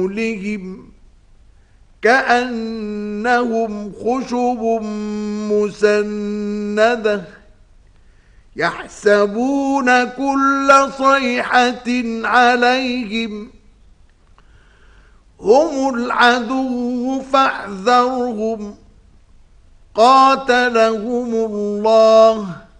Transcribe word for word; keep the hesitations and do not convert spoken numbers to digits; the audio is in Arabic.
لهم كأنهم خشب مسندة يحسبون كل صيحة عليهم هم العدو فاحذرهم قاتلهم الله